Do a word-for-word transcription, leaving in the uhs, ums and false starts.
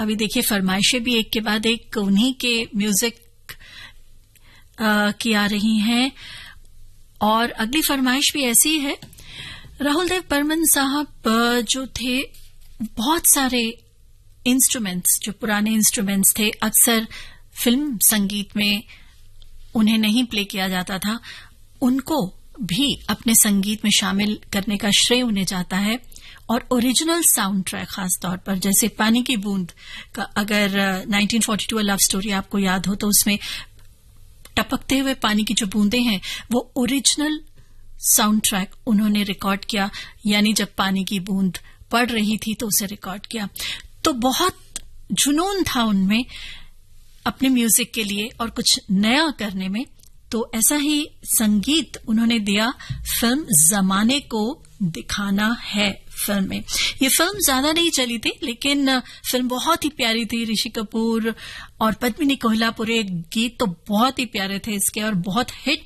अभी देखिए फरमाइशें भी एक के बाद एक उन्हीं के म्यूजिक की आ रही हैं। और अगली फरमाइश भी ऐसी है। राहुल देव बर्मन साहब जो थे, बहुत सारे इंस्ट्रूमेंट्स, जो पुराने इंस्ट्रूमेंट्स थे, अक्सर फिल्म संगीत में उन्हें नहीं प्ले किया जाता था, उनको भी अपने संगीत में शामिल करने का श्रेय उन्हें जाता है। और ओरिजिनल साउंड ट्रैक खास तौर पर, जैसे पानी की बूंद का, अगर nineteen forty two love story आपको याद हो तो उसमें टपकते हुए पानी की जो बूंदें हैं वो ओरिजिनल साउंड ट्रैक उन्होंने रिकॉर्ड किया, यानी जब पानी की बूंद पड़ रही थी तो उसे रिकॉर्ड किया। तो बहुत जुनून था उनमें अपने म्यूजिक के लिए और कुछ नया करने में। तो ऐसा ही संगीत उन्होंने दिया फिल्म जमाने को दिखाना है फिल्म में। ये फिल्म ज्यादा नहीं चली थी, लेकिन फिल्म बहुत ही प्यारी थी। ऋषि कपूर और पद्मिनी कोल्हापुरे गीत तो बहुत ही प्यारे थे इसके और बहुत हिट